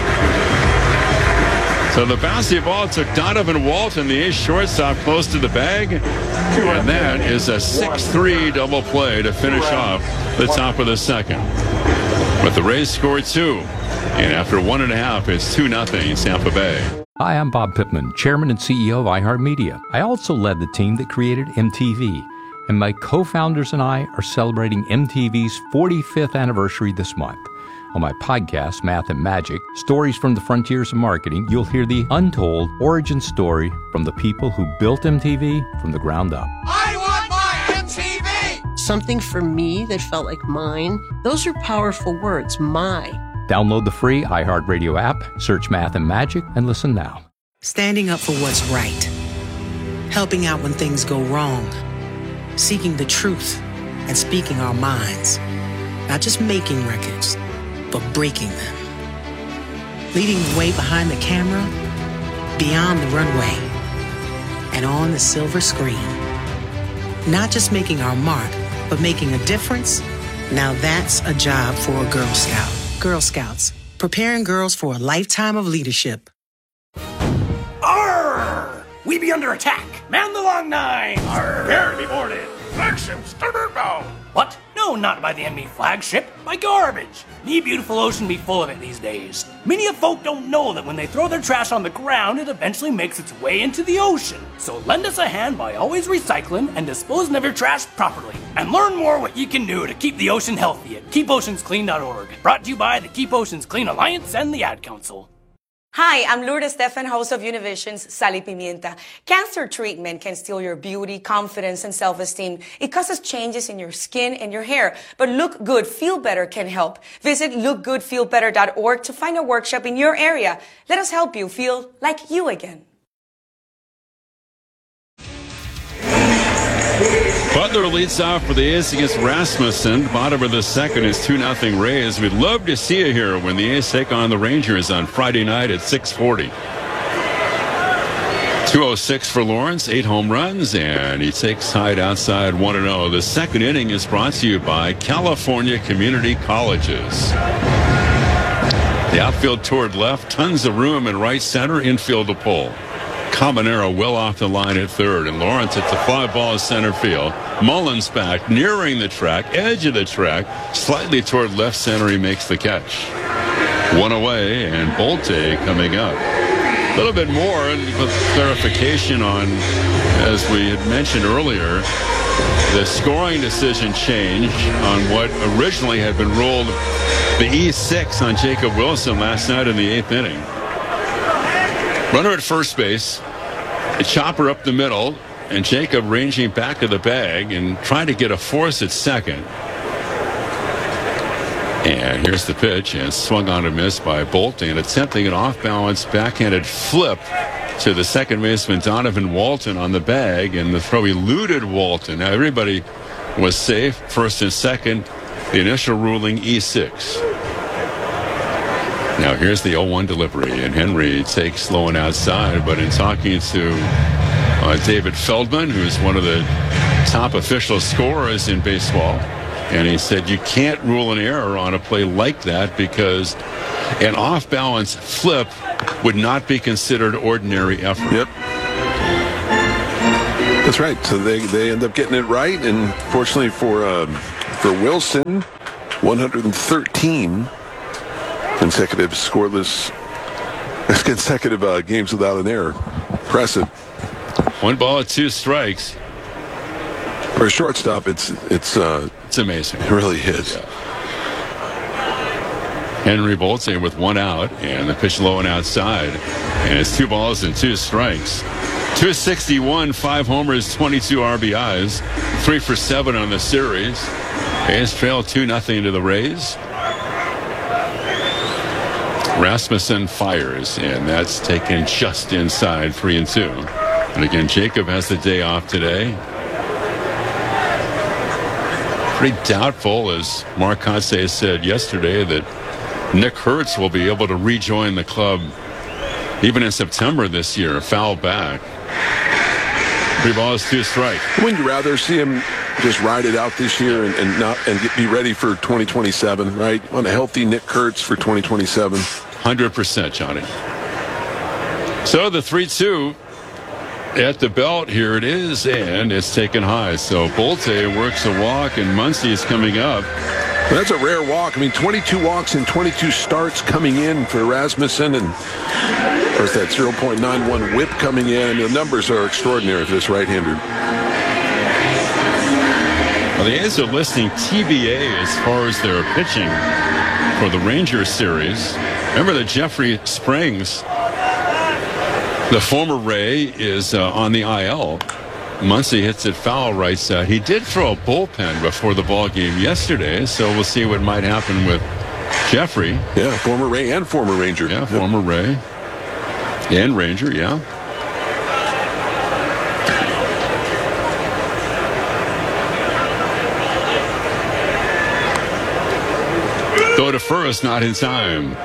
Speaker 18: So the bouncy ball took Donovan Walton, the A's shortstop, close to the bag, and that is a 6-3 double play to finish off the top of the second. But the Rays scored two, and after 1.5, it's 2-0 Tampa Bay.
Speaker 3: Hi, I'm Bob Pittman, Chairman and CEO of iHeartMedia. I also led the team that created MTV, and my co-founders and I are celebrating MTV's 45th anniversary this month. On my podcast, Math and Magic, Stories from the Frontiers of Marketing, you'll hear the untold origin story from the people who built MTV from the ground up.
Speaker 4: I want my MTV!
Speaker 5: Something for me that felt like mine. Those are powerful words, my.
Speaker 3: Download the free iHeartRadio app, search Math and Magic, and listen now.
Speaker 8: Standing up for what's right. Helping out when things go wrong. Seeking the truth and speaking our minds. Not just making records, but breaking them. Leading the way behind the camera, beyond the runway, and on the silver screen. Not just making our mark, but making a difference. Now that's a job for a Girl Scout. Girl Scouts, preparing girls for a lifetime of leadership.
Speaker 9: Arr! We be under attack. Man the long nine. Arr! Prepare to be boarded. Flagship starboard bow. What? No, not by the enemy flagship. By garbage. The beautiful ocean be full of it these days. Many of folk don't know that when they throw their trash on the ground, it eventually makes its way into the ocean. So lend us a hand by always recycling and disposing of your trash properly. And learn more what you can do to keep the ocean healthy at keepoceansclean.org. Brought to you by the Keep Oceans Clean Alliance and the Ad Council.
Speaker 11: Hi, I'm Lourdes Stefan, host of Univision's Sal y Pimienta. Cancer treatment can steal your beauty, confidence, and self-esteem. It causes changes in your skin and your hair. But Look Good, Feel Better can help. Visit lookgoodfeelbetter.org to find a workshop in your area. Let us help you feel like you again.
Speaker 18: Butler leads off for the A's against Rasmussen. Bottom of the second is 2-0 Rays. We'd love to see you here when the A's take on the Rangers on Friday night at 6:40. 206 for Lawrence, 8 home runs, and he takes tied outside 1-0. The second inning is brought to you by California Community Colleges. The outfield toward left, tons of room in right center, infield to pull. Cabanero well off the line at third, and Lawrence at the fly ball center field. Mullins back, nearing the track, edge of the track, slightly toward left center. He makes the catch. One away, and Bolte coming up. A little bit more clarification on, as we had mentioned earlier, the scoring decision change on what originally had been ruled the E6 on Jacob Wilson last night in the 8th inning. Runner at first base, a chopper up the middle, and Jacob ranging back of the bag and trying to get a force at second. And here's the pitch, and swung on a miss by Bolte, and attempting an off-balance backhanded flip to the second baseman Donovan Walton on the bag, and the throw eluded Walton. Now everybody was safe, first and second. The initial ruling E6. Now here's the 0-1 delivery, and Henry takes low and outside, but in talking to David Feldman, who's one of the top official scorers in baseball, and he said you can't rule an error on a play like that because an off-balance flip would not be considered ordinary effort.
Speaker 16: Yep. That's right. So they end up getting it right, and fortunately for Wilson, 113 consecutive scoreless games without an error. Impressive.
Speaker 18: 1 ball, 2 strikes.
Speaker 16: For a shortstop, it's
Speaker 18: amazing.
Speaker 16: It really is.
Speaker 18: Yeah. Henry Bolte with 1 out, and the pitch low and outside, and it's 2 balls and 2 strikes. 261, 5 homers, 22 RBIs, 3 for 7 on the series. A's trail 2-0 to the Rays. Rasmussen fires, and that's taken just inside 3-2. And again, Jacob has the day off today. Pretty doubtful, as Mark Kotsay said yesterday, that Nick Hertz will be able to rejoin the club even in September this year. Foul back. 3 balls, 2 strikes.
Speaker 16: Wouldn't you rather see him just ride it out this year and be ready for 2027, right? On a healthy Nick Hertz for 2027.
Speaker 18: 100%, Johnny. So the 3-2 at the belt. Here it is, and it's taken high. So Bolte works a walk, and Muncy is coming up.
Speaker 16: Well, that's a rare walk. I mean, 22 walks and 22 starts coming in for Rasmussen, and of course that 0.91 whip coming in. I mean, the numbers are extraordinary for this right-hander.
Speaker 18: Well, the A's are listing TBA as far as their pitching for the Rangers series. Remember that Jeffrey Springs, the former Ray, is on the IL. Muncy hits it foul right side. He did throw a bullpen before the ball game yesterday, so we'll see what might happen with Jeffrey.
Speaker 16: Yeah, former Ray and former Ranger.
Speaker 18: Yeah, former Ray and Ranger, yeah. Go to first, not in time.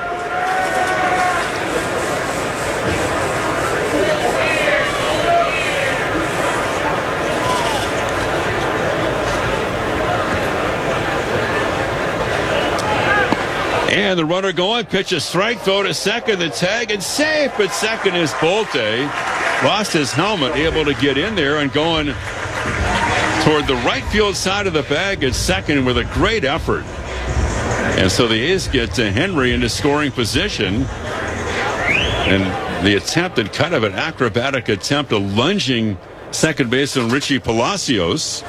Speaker 18: And the runner going, pitch a strike, throw to second, the tag, and safe, but second is Bolte. Lost his helmet, able to get in there and going toward the right field side of the bag at second with a great effort. And so the A's get to Henry into scoring position. And the attempted kind of an acrobatic attempt, a lunging second baseman Richie Palacios.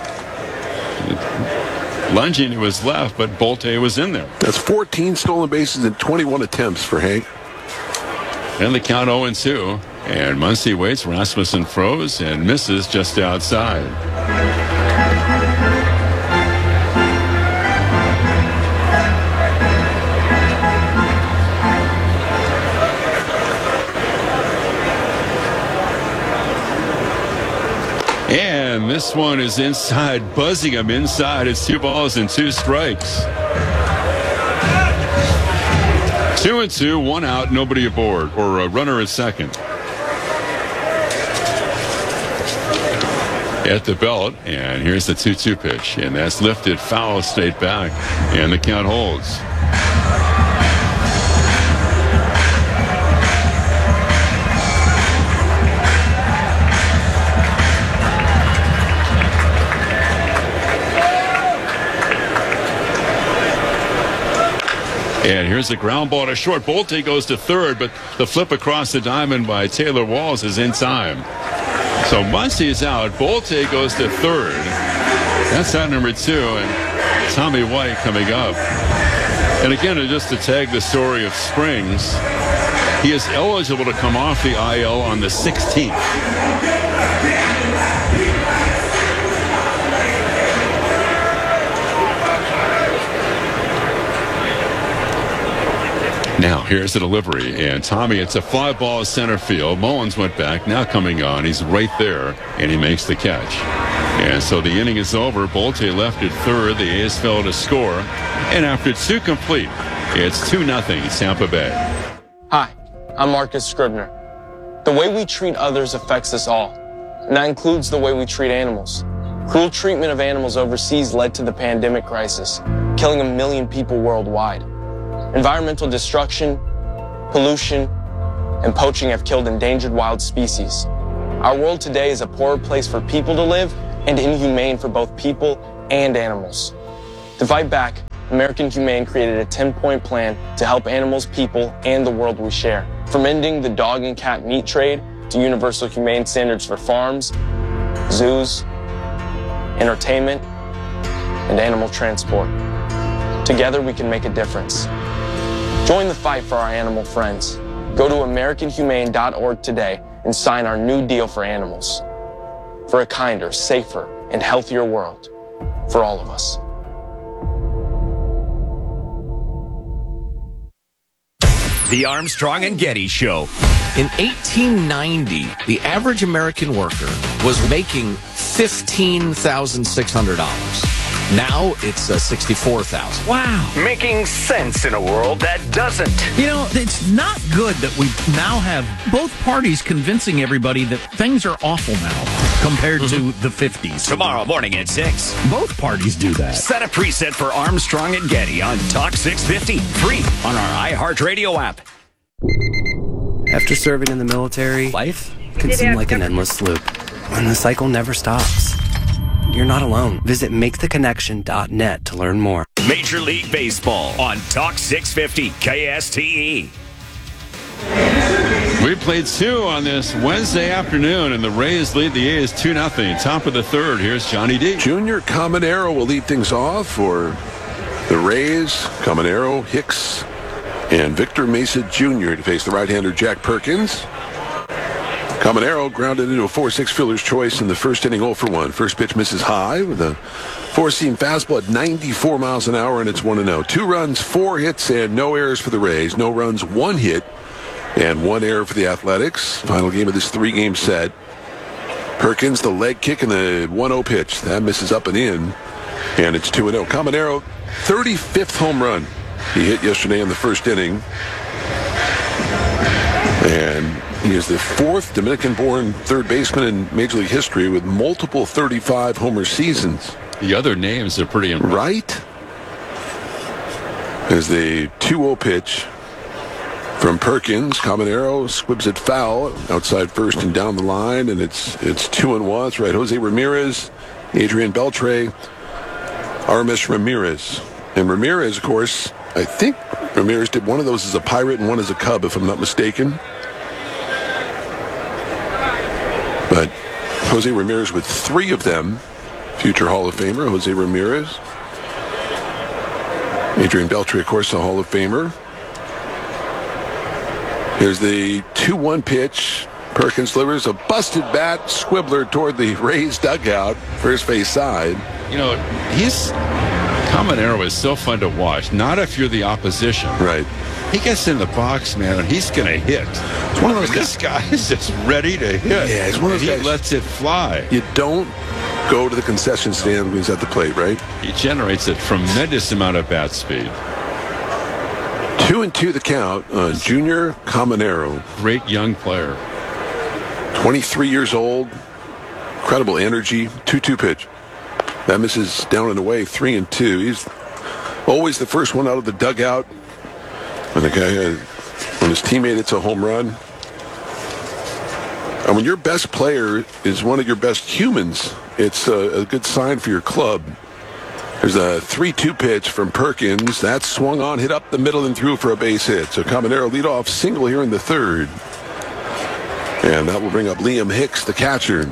Speaker 18: Lunging to his left, but Bolte was in there.
Speaker 16: That's 14 stolen bases and 21 attempts for Hank.
Speaker 18: And the count 0-2. And Muncy waits. Rasmussen throws and misses just outside. And this one is inside, buzzing him inside. It's 2 balls and 2 strikes. 2-2, 1 out, nobody aboard, or a runner at second. At the belt, and here's the 2-2 pitch, and that's lifted foul, straight back, and the count holds. And here's the ground ball to short. Bolte goes to third, but the flip across the diamond by Taylor Walls is in time. So Muncy is out. Bolte goes to third. That's out number 2, and Tommy White coming up. And again, just to tag the story of Springs, he is eligible to come off the IL on the 16th. Now, here's the delivery, and Tommy, it's a fly ball center field. Mullins went back, now coming on. He's right there, and he makes the catch. And so the inning is over. Bolte left at third. The A's failed to score. And after 2 complete, it's 2-0 Tampa Bay.
Speaker 10: Hi, I'm Marcus Scribner. The way we treat others affects us all, and that includes the way we treat animals. Cruel treatment of animals overseas led to the pandemic crisis, killing 1 million people worldwide. Environmental destruction, pollution, and poaching have killed endangered wild species. Our world today is a poorer place for people to live and inhumane for both people and animals. To fight back, American Humane created a 10-point plan to help animals, people, and the world we share. From ending the dog and cat meat trade to universal humane standards for farms, zoos, entertainment, and animal transport. Together we can make a difference. Join the fight for our animal friends. Go to AmericanHumane.org today and sign our new deal for animals. For a kinder, safer, and healthier world for all of us.
Speaker 12: The Armstrong and Getty Show. In 1890, the average American worker was making $15,600. Now it's $64,000. Wow. Making sense in a world that doesn't.
Speaker 15: You know, it's not good that we now have both parties convincing everybody that things are awful now compared to the 50s.
Speaker 12: Tomorrow morning at 6.
Speaker 15: Both parties do that.
Speaker 12: Set a preset for Armstrong and Getty on Talk 650. Free on our iHeartRadio app.
Speaker 13: After serving in the military, life can seem like an endless loop. And the cycle never stops. You're not alone. Visit MakeTheConnection.net to learn more.
Speaker 12: Major League Baseball on Talk 650 KSTE.
Speaker 18: We played 2 on this Wednesday afternoon, and the Rays lead the A's 2-0. Top of the third, here's Johnny D.
Speaker 16: Junior Caminero will lead things off for the Rays. Caminero, Hicks, and Victor Mesa Jr. to face the right-hander Jack Perkins. Caminero grounded into a 4-6 fielder's choice in the first inning, 0-for-1. First pitch misses high with a 4-seam fastball at 94 miles an hour, and it's 1-0. 2 runs, 4 hits, and no errors for the Rays. No runs, 1 hit, and 1 error for the Athletics. Final game of this 3-game set. Perkins, the leg kick, and the 1-0 pitch. That misses up and in, and it's 2-0. Caminero, 35th home run he hit yesterday in the first inning. And he is the 4th Dominican-born third baseman in Major League history with multiple 35-homer seasons.
Speaker 18: The other names are pretty impressive.
Speaker 16: Right? As the 2-0 pitch from Perkins. Caminero squibs it foul outside first and down the line, and it's 2-1. That's right. Jose Ramirez, Adrian Beltre, Aramis Ramirez. And Ramirez, of course, I think Ramirez did one of those as a Pirate and one as a Cub, if I'm not mistaken. But Jose Ramirez with 3 of them. Future Hall of Famer, Jose Ramirez. Adrian Beltre, of course, a Hall of Famer. Here's the 2-1 pitch. Perkins delivers a busted bat, squibbler toward the Rays dugout, first base side.
Speaker 18: You know, Caminero is so fun to watch. Not if you're the opposition.
Speaker 16: Right.
Speaker 18: He gets in the box, man, and he's going to hit. It's one of those This guy is just ready to hit.
Speaker 16: Yeah, it's one of those guys.
Speaker 18: He lets it fly.
Speaker 16: You don't go to the concession stand when he's at the plate, right?
Speaker 18: He generates a tremendous amount of bat speed.
Speaker 16: 2-2 the count on Junior Caminero.
Speaker 18: Great young player.
Speaker 16: 23 years old. Incredible energy. 2-2 pitch. That misses down and away, 3-2. He's always the first one out of the dugout when when his teammate hits a home run. And when your best player is one of your best humans, it's a good sign for your club. There's a 3-2 pitch from Perkins. That's swung on, hit up the middle and through for a base hit. So Caminero lead off single here in the third. And that will bring up Liam Hicks, the catcher.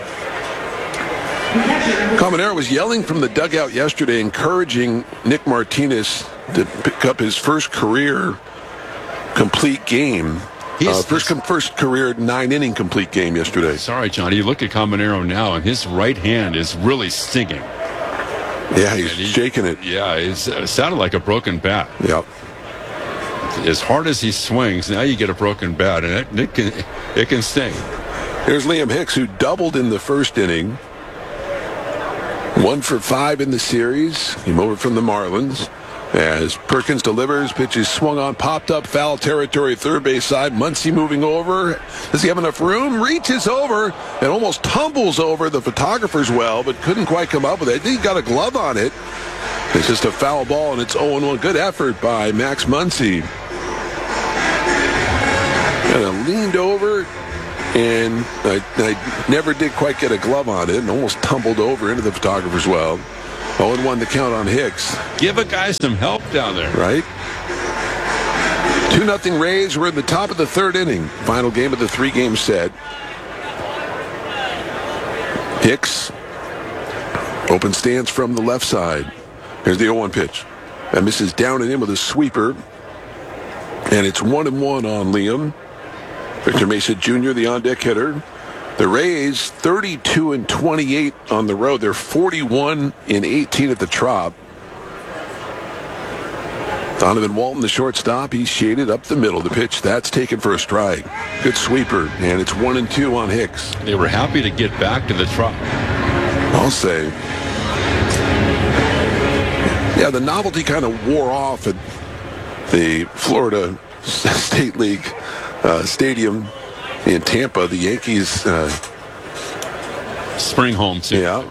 Speaker 16: Caminero was yelling from the dugout yesterday, encouraging Nick Martinez to pick up his first career complete game. First career 9-inning complete game yesterday.
Speaker 18: Sorry, Johnny. You look at Caminero now, and his right hand is really stinging.
Speaker 16: Yeah, he's shaking it.
Speaker 18: Yeah, it sounded like a broken bat.
Speaker 16: Yep.
Speaker 18: as hard as he swings, now you get a broken bat, and it can sting.
Speaker 16: Here's Liam Hicks, who doubled in the first inning. 1 for 5 in the series. Came over from the Marlins. As Perkins delivers, pitch is swung on, popped up, foul territory, third base side. Muncy moving over. Does he have enough room? Reaches over and almost tumbles over the photographer's well, but couldn't quite come up with it. I think he got a glove on it. It's just a foul ball, and it's 0-1. Good effort by Max Muncy. Kind of leaned over, and I never did quite get a glove on it, and almost tumbled over into the photographer's well. 0-1 the count on Hicks.
Speaker 18: Give a guy some help down there.
Speaker 16: Right. 2-0 Rays. We're in the top of the third inning. Final game of the 3-game set. Hicks. Open stance from the left side. Here's the 0-1 pitch. That misses down and in with a sweeper. And it's 1-1 on Liam. Victor Mesa Jr., the on-deck hitter. The Rays, 32-28 on the road. They're 41-18 at the Trop. Donovan Walton, the shortstop, he's shaded up the middle. The pitch, that's taken for a strike. Good sweeper, and it's 1-2 on Hicks.
Speaker 18: They were happy to get back to the Trop.
Speaker 16: I'll say. Yeah, the novelty kind of wore off at the Florida State League Stadium in Tampa. The Yankees
Speaker 18: spring home too.
Speaker 16: Yeah.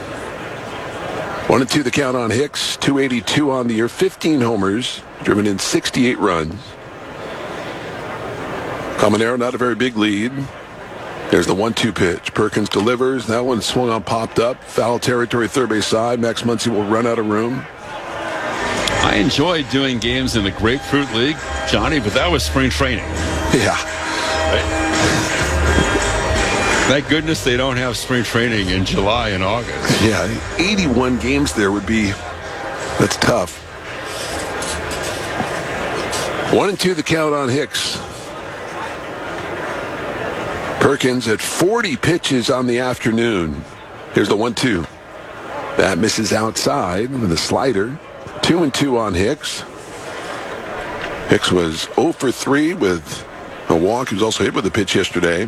Speaker 16: 1-2 the count on Hicks. 282 on the year. 15 homers. Driven in 68 runs. Caminero, not a very big lead. There's the 1-2 pitch. Perkins delivers. That one swung on, popped up. Foul territory, third base side. Max Muncy will run out of room.
Speaker 18: I enjoyed doing games in the Grapefruit League, Johnny, but that was spring training.
Speaker 16: Yeah.
Speaker 18: Thank goodness they don't have spring training in July and August.
Speaker 16: Yeah, 81 games there would be, that's tough. 1-2 the count on Hicks. Perkins at 40 pitches on the afternoon. Here's the 1-2. That misses outside with a slider. 2-2 on Hicks. Hicks was 0 for 3 with a walk. He was also hit with a pitch yesterday.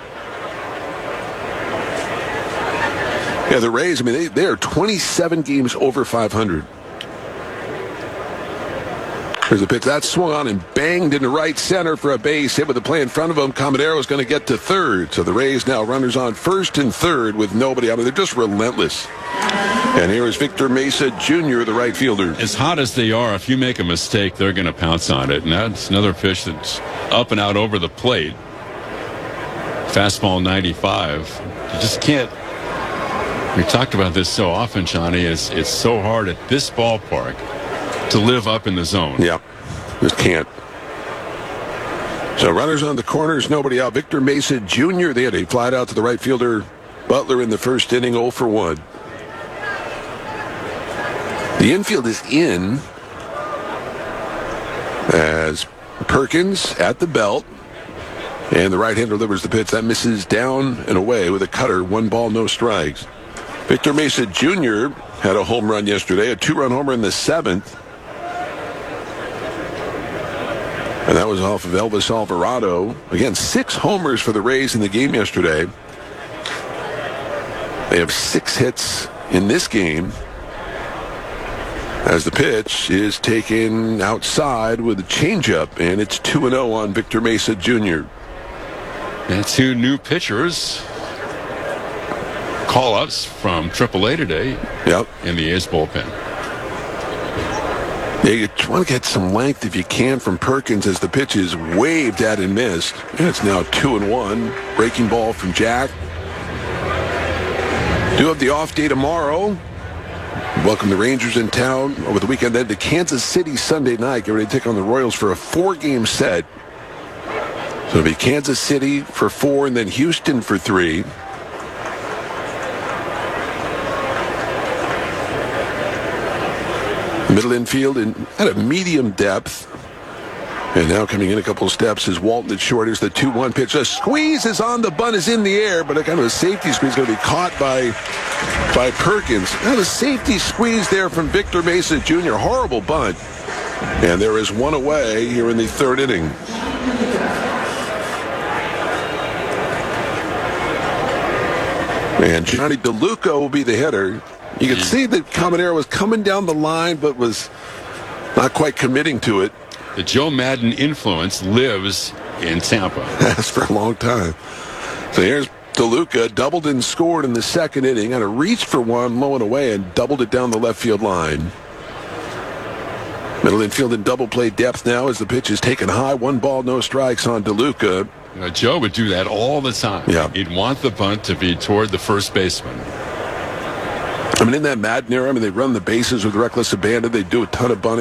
Speaker 16: Yeah, the Rays, I mean, they are 27 games over 500. There's a pitch. That swung on and banged into right center for a base hit with the play in front of him. Caminero is going to get to third. So the Rays now runners on first and third with nobody. I mean, they're just relentless. And here is Victor Mesa Jr., the right fielder.
Speaker 18: As hot as they are, if you make a mistake, they're going to pounce on it. And that's another pitch that's up and out over the plate. Fastball 95. You just can't. We talked about this so often, Johnny. It's so hard at this ballpark to live up in the zone.
Speaker 16: Yeah, just can't. So runners on the corners, nobody out. Victor Mesa Jr., they had a flat out to the right fielder. Butler in the first inning, 0 for 1. The infield is in as Perkins at the belt. And the right-hander delivers the pitch. That misses down and away with a cutter. 1 ball, no strikes. Victor Mesa Jr. had a home run yesterday, a 2-run homer in the 7th. And that was off of Elvis Alvarado. Again, 6 homers for the Rays in the game yesterday. They have 6 hits in this game. As the pitch is taken outside with a changeup, and it's 2-0 on Victor Mesa Jr.
Speaker 18: And 2 new pitchers. Call-ups from AAA today.
Speaker 16: Yep.
Speaker 18: In the A's bullpen.
Speaker 16: You want to get some length if you can from Perkins as the pitch is waved at and missed. And it's now 2-1. Breaking ball from Jack. Do have the off day tomorrow. Welcome the Rangers in town over the weekend. Then to Kansas City Sunday night. Get ready to take on the Royals for a 4-game set. So it'll be Kansas City for 4 and then Houston for 3. Middle infield at a medium depth. And now coming in a couple of steps is Walton at short. Here's the 2-1 pitch. A squeeze is on, the bunt is in the air, but a kind of a safety squeeze is going to be caught by Perkins. Now the safety squeeze there from Victor Mesa Jr. Horrible bunt. And there is one away here in the third inning. And Johnny DeLuca will be the hitter. You can see that Caminero was coming down the line, but was not quite committing to it.
Speaker 18: The Joe Madden influence lives in Tampa.
Speaker 16: That's for a long time. So here's DeLuca, doubled and scored in the second inning, and a reach for one, low and away, and doubled it down the left field line. Middle infield in double play depth now as the pitch is taken high. 1 ball, no strikes on DeLuca.
Speaker 18: Joe would do that all the time.
Speaker 16: Yeah.
Speaker 18: He'd want the bunt to be toward the first baseman.
Speaker 16: I mean, in that Madden era, they run the bases with reckless abandon. They do a ton of bunting.